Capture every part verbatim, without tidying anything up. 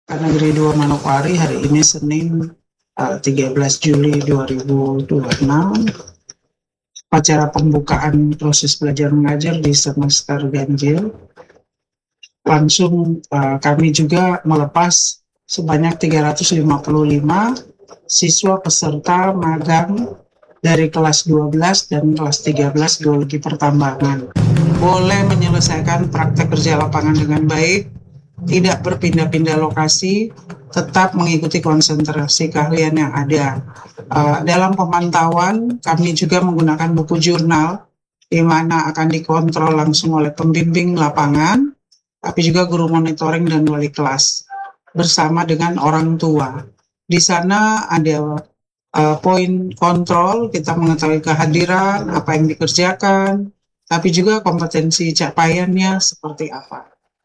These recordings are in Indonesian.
Negeri dua Manokwari hari ini Senin uh, tiga belas Juli dua ribu dua puluh enam, acara pembukaan proses belajar mengajar di semester ganjil. Langsung uh, kami juga melepas sebanyak tiga ratus lima puluh lima siswa peserta magang dari kelas dua belas dan kelas tiga belas geologi pertambangan. Boleh menyelesaikan praktek kerja lapangan dengan baik, tidak berpindah-pindah lokasi, tetap mengikuti konsentrasi keahlian yang ada. Uh, dalam pemantauan, kami juga menggunakan buku jurnal, di mana akan dikontrol langsung oleh pembimbing lapangan, tapi juga guru monitoring dan wali kelas, bersama dengan orang tua. Di sana ada uh, poin kontrol, kita mengetahui kehadiran, apa yang dikerjakan, tapi juga kompetensi capaiannya seperti apa.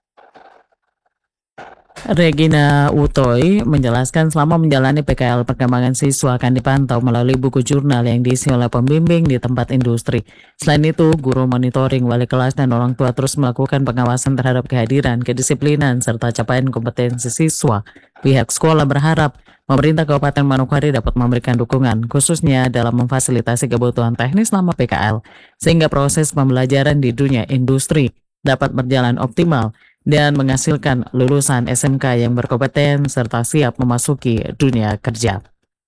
Regina Utoy menjelaskan selama menjalani P K L perkembangan siswa akan dipantau melalui buku jurnal yang diisi oleh pembimbing di tempat industri. Selain itu, guru monitoring, wali kelas, dan orang tua terus melakukan pengawasan terhadap kehadiran, kedisiplinan, serta capaian kompetensi siswa. Pihak sekolah berharap pemerintah Kabupaten Manokwari dapat memberikan dukungan, khususnya dalam memfasilitasi kebutuhan teknis selama P K L, sehingga proses pembelajaran di dunia industri dapat berjalan optimal dan menghasilkan lulusan S M K yang berkompeten serta siap memasuki dunia kerja.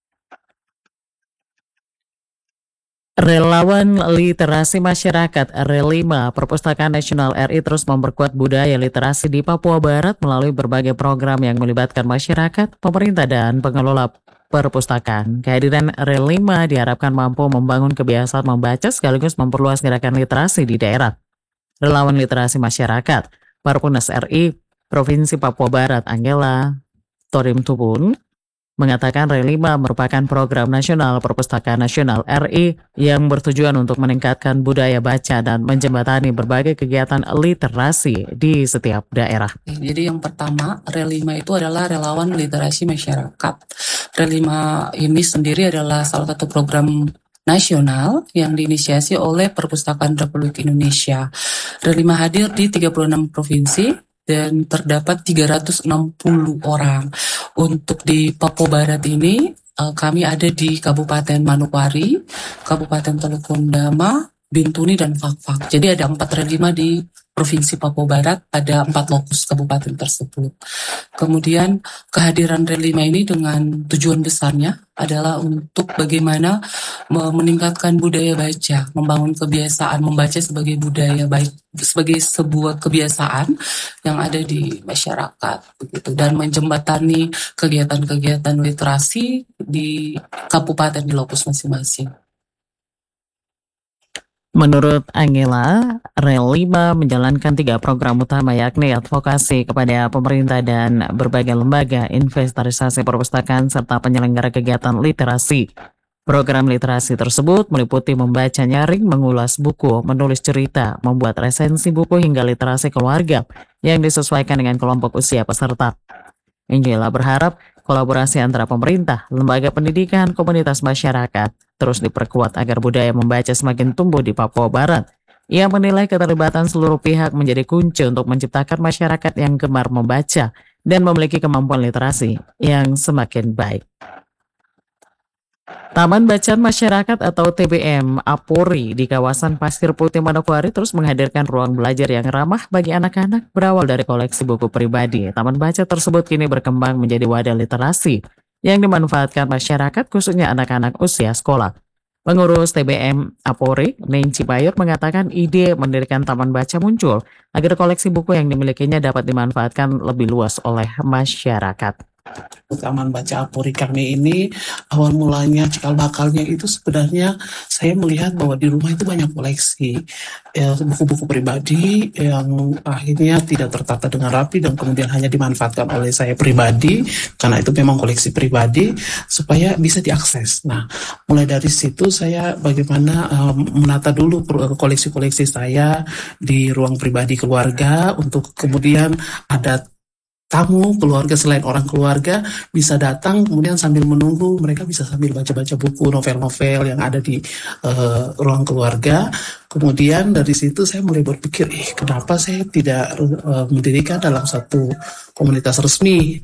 Relawan Literasi Masyarakat Relima Perpustakaan Nasional R I terus memperkuat budaya literasi di Papua Barat melalui berbagai program yang melibatkan masyarakat, pemerintah, dan pengelola perpustakaan. Kehadiran Relima diharapkan mampu membangun kebiasaan membaca sekaligus memperluas gerakan literasi di daerah. Relawan Literasi Masyarakat Parpunas R I Provinsi Papua Barat Angela Torimtubun mengatakan Relima merupakan program nasional Perpustakaan Nasional R I yang bertujuan untuk meningkatkan budaya baca dan menjembatani berbagai kegiatan literasi di setiap daerah. Jadi yang pertama, Relima itu adalah relawan literasi masyarakat. Relima ini sendiri adalah salah satu program nasional yang diinisiasi oleh Perpustakaan Republik Indonesia. Relima hadir di tiga puluh enam provinsi dan terdapat tiga ratus enam puluh orang. Untuk di Papua Barat ini, kami ada di Kabupaten Manokwari, Kabupaten Teluk Kundama, Bintuni, dan Fakfak. Jadi ada empat Relima di Provinsi Papua Barat, ada empat lokus kabupaten tersebut. Kemudian kehadiran Relima ini dengan tujuan besarnya adalah untuk bagaimana meningkatkan budaya baca, membangun kebiasaan membaca sebagai budaya baik, sebagai sebuah kebiasaan yang ada di masyarakat, begitu, dan menjembatani kegiatan-kegiatan literasi di kabupaten di lokus masing-masing. Menurut Angela, Relima menjalankan tiga program utama, yakni advokasi kepada pemerintah dan berbagai lembaga, inventarisasi perpustakaan, serta penyelenggara kegiatan literasi. Program literasi tersebut meliputi membaca nyaring, mengulas buku, menulis cerita, membuat resensi buku, hingga literasi keluarga yang disesuaikan dengan kelompok usia peserta. Angela berharap kolaborasi antara pemerintah, lembaga pendidikan, komunitas masyarakat terus diperkuat agar budaya membaca semakin tumbuh di Papua Barat. Ia menilai keterlibatan seluruh pihak menjadi kunci untuk menciptakan masyarakat yang gemar membaca dan memiliki kemampuan literasi yang semakin baik. Taman Bacaan Masyarakat atau T B M Apori di kawasan Pasir Putih Manokwari terus menghadirkan ruang belajar yang ramah bagi anak-anak berawal dari koleksi buku pribadi. Taman baca tersebut kini berkembang menjadi wadah literasi yang dimanfaatkan masyarakat, khususnya anak-anak usia sekolah. Pengurus T B M Apori, Nenci Bayur, mengatakan ide mendirikan taman baca muncul agar koleksi buku yang dimilikinya dapat dimanfaatkan lebih luas oleh masyarakat. Taman Baca Apori kami ini awal mulanya cikal bakalnya itu sebenarnya saya melihat bahwa di rumah itu banyak koleksi ya, buku-buku pribadi yang akhirnya tidak tertata dengan rapi dan kemudian hanya dimanfaatkan oleh saya pribadi karena itu memang koleksi pribadi supaya bisa diakses. Nah, mulai dari situ saya bagaimana um, menata dulu koleksi-koleksi saya di ruang pribadi keluarga untuk kemudian ada tamu keluarga selain orang keluarga bisa datang kemudian sambil menunggu mereka bisa sambil baca-baca buku novel-novel yang ada di uh, ruang keluarga. Kemudian dari situ saya mulai berpikir, eh kenapa saya tidak uh, mendirikan dalam satu komunitas resmi